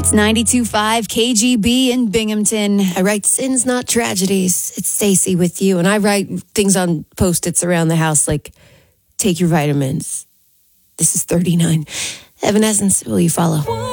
It's 92.5 KGB in Binghamton. I write sins, not tragedies. It's Stacy with you. And I write things on Post-its around the house like, take your vitamins. This is 39. Evanescence, will you follow?